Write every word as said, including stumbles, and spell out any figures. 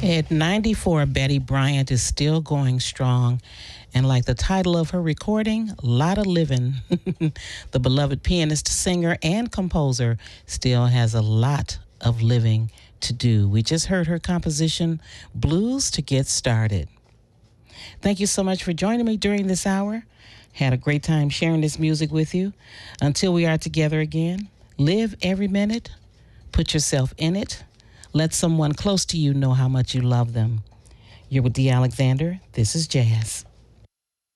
At ninety-four, Betty Bryant is still going strong. And like the title of her recording, Lotta Livin', the beloved pianist, singer, and composer still has a lot of living to do. We just heard her composition, Blues to Get Started. Thank you so much for joining me during this hour. Had a great time sharing this music with you. Until we are together again, live every minute, put yourself in it, let someone close to you know how much you love them. You're with Dee Alexander. This is Jazz.